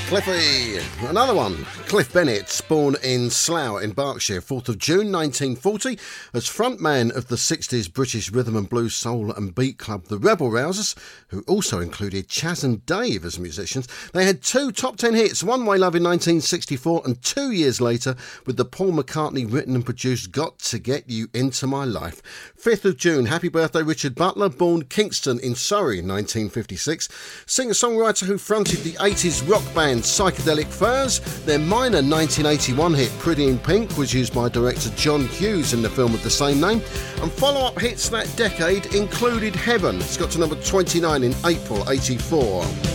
Cliffy, another one. Cliff Bennett, born in Slough in Berkshire, 4th of June 1940, as frontman of the 60s British rhythm and blues, soul and beat club The Rebel Rousers, who also included Chas and Dave as musicians. They had two top 10 hits, One Way Love in 1964 and 2 years later with the Paul McCartney written and produced Got to Get You Into My Life. 5th of June, happy birthday Richard Butler, born Kingston in Surrey in 1956, singer-songwriter who fronted the 80s rock band Psychedelic Furs. Their minor 1981 hit Pretty in Pink was used by director John Hughes in the film of the same name, and follow-up hits that decade included Heaven. It's got to number 29 in April 84.